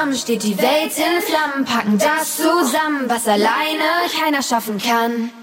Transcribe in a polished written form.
zusammen steht die Welt in Flammen, packen das zusammen, was alleine keiner schaffen kann.